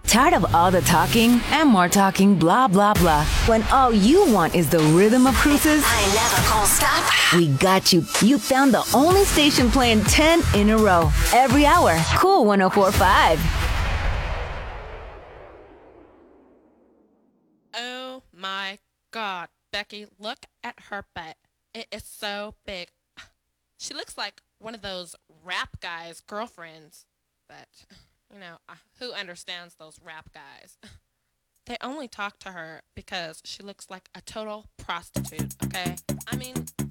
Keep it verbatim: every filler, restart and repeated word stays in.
Tired of all the talking and more talking blah blah blah when all you want is the rhythm of cruises? I never gonna stop. We got you. You found the only station playing ten in a row every hour. Cool one oh four point five. Oh my God, Becky, look at her butt. It is so big. She looks like one of those rap guys' girlfriends. But, you know, uh, who understands those rap guys? They only talk to her because she looks like a total prostitute, okay? I mean,